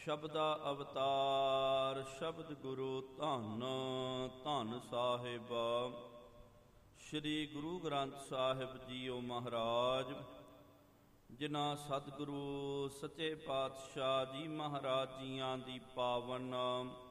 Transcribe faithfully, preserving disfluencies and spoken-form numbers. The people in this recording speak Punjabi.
ਸ਼ਬਦਾ ਅਵਤਾਰ ਸ਼ਬਦ ਗੁਰੂ ਧੰਨ ਧੰਨ ਸਾਹਿਬ ਸ੍ਰੀ ਗੁਰੂ ਗ੍ਰੰਥ ਸਾਹਿਬ ਜੀਓ ਮਹਾਰਾਜ, ਜਿਨ੍ਹਾਂ ਸਤਿਗੁਰੂ ਸੱਚੇ ਪਾਤਸ਼ਾਹ ਜੀ ਮਹਾਰਾਜ ਜੀਆਂ ਦੀ ਪਾਵਨ